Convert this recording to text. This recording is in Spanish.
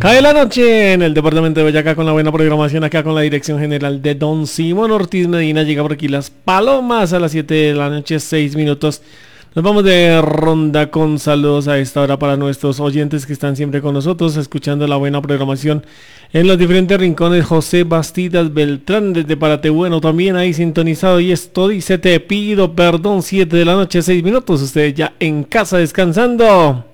Cae la noche en el departamento de Boyacá con la buena programación, acá con la dirección general de Don Simón Ortiz Medina. Llega por aquí Las Palomas a las 7 de la noche, 6 minutos. Nos vamos de ronda con saludos a esta hora para nuestros oyentes que están siempre con nosotros, escuchando la buena programación en los diferentes rincones. José Bastidas Beltrán desde Paratebueno también ahí sintonizado. Y esto dice: te pido perdón, 7 de la noche, 6 minutos. Ustedes ya en casa descansando.